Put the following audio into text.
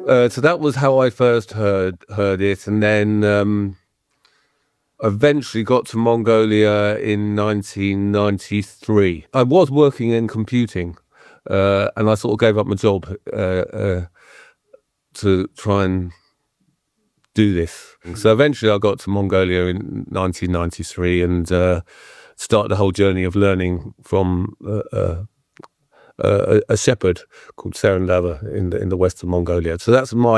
So that was how I first heard it, and then eventually got to Mongolia in 1993. I was working in computing, and I sort of gave up my job to try and do this. So eventually I got to Mongolia in 1993 and started the whole journey of learning from a shepherd called Serendava in the west of Mongolia. So that's my